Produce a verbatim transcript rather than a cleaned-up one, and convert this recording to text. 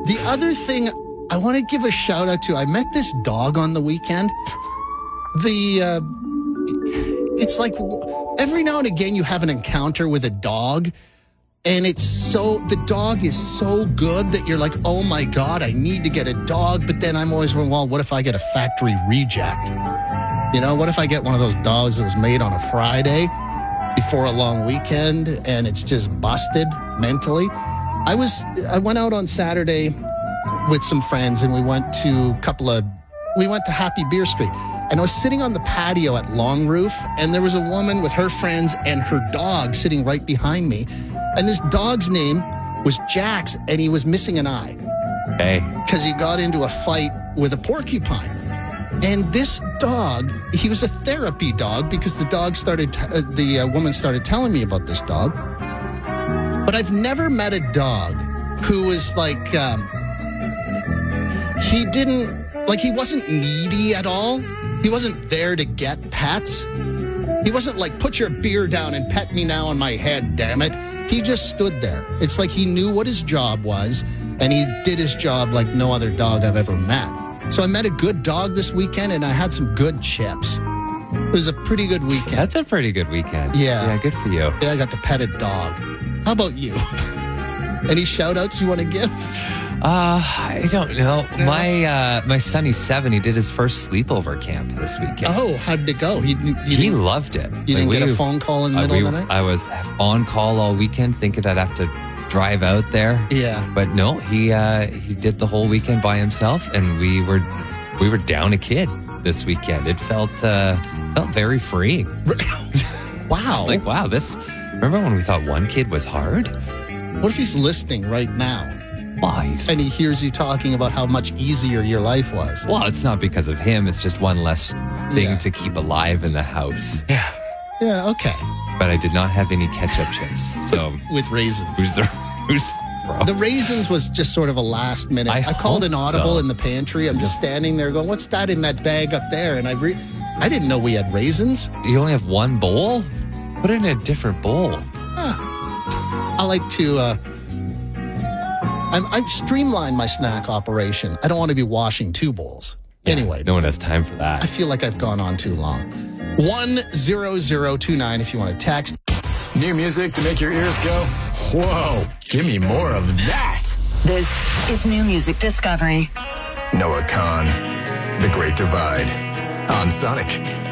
The other thing I want to give a shout out to, I met this dog on the weekend. The, uh, it's like every now and again you have an encounter with a dog, and it's so, the dog is so good that you're like, oh my God, I need to get a dog. But then I'm always wondering, well, what if I get a factory reject? You know, what if I get one of those dogs that was made on a Friday before a long weekend and it's just busted mentally? I was, I went out on Saturday with some friends and we went to a couple of, we went to Happy Beer Street. And I was sitting on the patio at Long Roof, and there was a woman with her friends and her dog sitting right behind me. And this dog's name was Jax, and he was missing an eye. Hey. Because he got into a fight with a porcupine. And this dog, he was a therapy dog because the dog started, t- uh, the uh, woman started telling me about this dog. But I've never met a dog who was like, um, he didn't, like he wasn't needy at all. He wasn't there to get pets. He wasn't like, put your beer down and pet me now on my head, damn it. He just stood there. It's like he knew what his job was, and he did his job like no other dog I've ever met. So I met a good dog this weekend, and I had some good chips. It was a pretty good weekend. That's a pretty good weekend. Yeah. Yeah, good for you. Yeah, I got to pet a dog. How about you? Any shout-outs you want to give? Uh, I don't know. No. My uh, my son, he's seven. He did his first sleepover camp this weekend. Oh, how did it go? He, you he didn't- loved it. You didn't Like, get we- a phone call in the uh, middle we- of the night? I was on call all weekend thinking I'd have to drive out there. Yeah. But no, he uh, he did the whole weekend by himself, and we were we were down a kid this weekend. It felt uh, felt very freeing. Wow. Like, wow, this... Remember when we thought one kid was hard? What if he's listening right now Well, he's, and he hears you talking about how much easier your life was? well, it's not because of him. It's just one less thing Yeah. to keep alive in the house. Yeah. Yeah, okay. But I did not have any ketchup chips. So With raisins. who's the who's the, The raisins was just sort of a last minute. I I, called an hope audible so. in the pantry. I'm just standing there going, what's that in that bag up there? And I re- I didn't know we had raisins. You only have one bowl? Put it in a different bowl. I like to, uh, I'm, I've streamlined my snack operation. I don't want to be washing two bowls. Anyway, No one has time for I that. feel like I've gone on too long. one zero zero two nine if you want to text. New music to make your ears go, whoa, give me more of that. This is New Music Discovery. Noah Khan, The Great Divide, on Sonic.